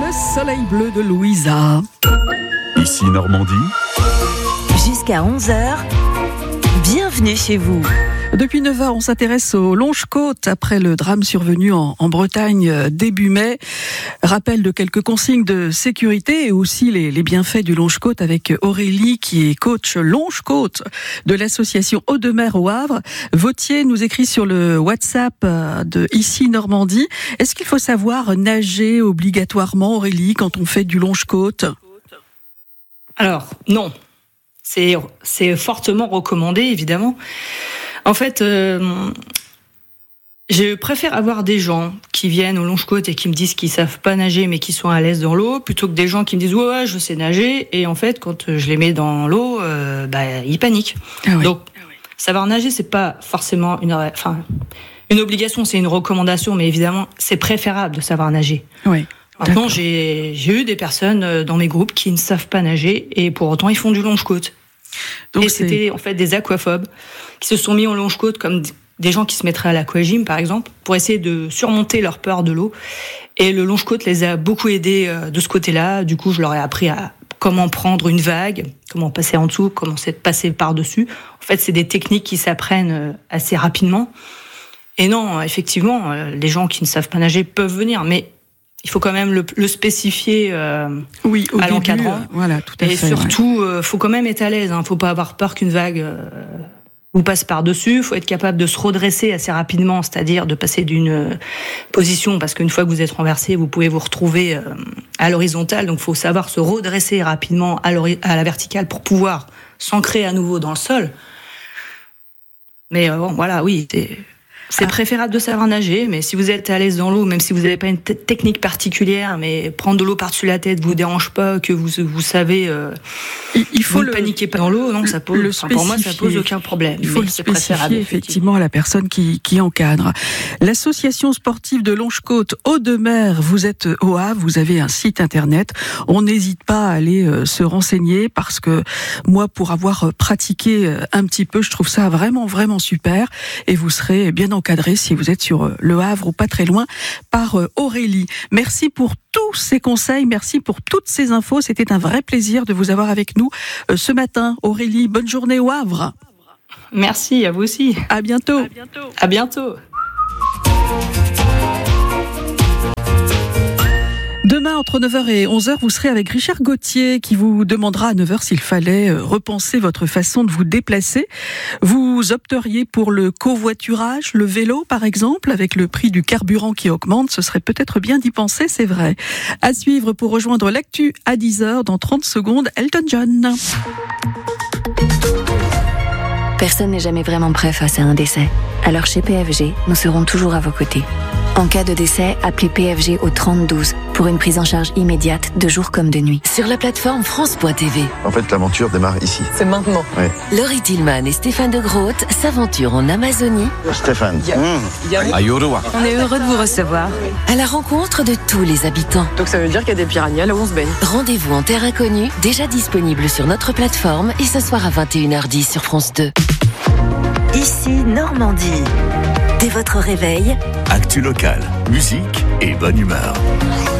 Le soleil bleu de Louisa. Ici Normandie. Jusqu'à 11h, bienvenue chez vous. Depuis 9h, on s'intéresse aux Longes-Côtes après le drame survenu en Bretagne début mai. Rappel de quelques consignes de sécurité et aussi les bienfaits du Longes-Côtes avec Aurélie qui est coach Longes-Côtes de l'association Eau de Mer au Havre. Vautier nous écrit sur le WhatsApp de Ici Normandie. Est-ce qu'il faut savoir nager obligatoirement, Aurélie, quand on fait du Longes-Côtes ? Alors, non. C'est fortement recommandé, évidemment. En fait, je préfère avoir des gens qui viennent au Longes-Côtes et qui me disent qu'ils savent pas nager mais qui sont à l'aise dans l'eau, plutôt que des gens qui me disent ouais je sais nager et en fait quand je les mets dans l'eau, ils paniquent. Ah oui. Donc savoir nager c'est pas forcément une obligation, c'est une recommandation, mais évidemment c'est préférable de savoir nager. Oui. Maintenant j'ai eu des personnes dans mes groupes qui ne savent pas nager et pour autant ils font du Longes-Côtes. Donc et c'était en fait des aquaphobes qui se sont mis en Longes-Côtes comme des gens qui se mettraient à l'aquagym par exemple pour essayer de surmonter leur peur de l'eau, et le Longes-Côtes les a beaucoup aidés de ce côté-là. Du coup je leur ai appris à comment prendre une vague, comment passer en dessous, comment passer par-dessus. En fait c'est des techniques qui s'apprennent assez rapidement, et non effectivement les gens qui ne savent pas nager peuvent venir, mais il faut quand même le spécifier à l'encadrant. Voilà, tout à fait. Et surtout, faut quand même être à l'aise. Faut pas avoir peur qu'une vague vous passe par-dessus. Faut être capable de se redresser assez rapidement, c'est-à-dire de passer d'une position, parce qu'une fois que vous êtes renversé, vous pouvez vous retrouver à l'horizontale. Donc, faut savoir se redresser rapidement à la verticale pour pouvoir s'ancrer à nouveau dans le sol. Mais c'est préférable de savoir nager, mais si vous êtes à l'aise dans l'eau, même si vous n'avez pas une technique particulière, mais prendre de l'eau par-dessus la tête vous dérange pas, que vous savez, il faut ne paniquez pas dans l'eau, non, ça pose, pour moi ça pose aucun problème. Il faut le spécifier effectivement à la personne qui encadre. L'association sportive de Longes-Côtes Eau de Mer, vous êtes au Havre, vous avez un site internet. On n'hésite pas à aller se renseigner, parce que moi, pour avoir pratiqué un petit peu, je trouve ça vraiment vraiment super, et vous serez bien encadré si vous êtes sur Le Havre ou pas très loin par Aurélie. Merci pour tous ces conseils, merci pour toutes ces infos. C'était un vrai plaisir de vous avoir avec nous ce matin. Aurélie, bonne journée au Havre. Merci, à vous aussi. À bientôt. À bientôt. Demain, entre 9h et 11h, vous serez avec Richard Gauthier qui vous demandera à 9h s'il fallait repenser votre façon de vous déplacer. Vous opteriez pour le covoiturage, le vélo par exemple, avec le prix du carburant qui augmente. Ce serait peut-être bien d'y penser, c'est vrai. À suivre pour rejoindre l'actu à 10h, dans 30 secondes, Elton John. Personne n'est jamais vraiment prêt face à un décès. Alors chez PFG, nous serons toujours à vos côtés. En cas de décès, appelez PFG au 3012 pour une prise en charge immédiate de jour comme de nuit. Sur la plateforme France.tv. En fait, l'aventure démarre ici. C'est maintenant. Ouais. Laurie Tillman et Stéphane de Groot s'aventurent en Amazonie. Stéphane. On est heureux de vous recevoir. À la rencontre de tous les habitants. Donc ça veut dire qu'il y a des piranhas là où on se baigne. Rendez-vous en terre inconnue, déjà disponible sur notre plateforme, et ce soir à 21h10 sur France 2. Ici Normandie. Dès votre réveil, Actu locale, musique et bonne humeur.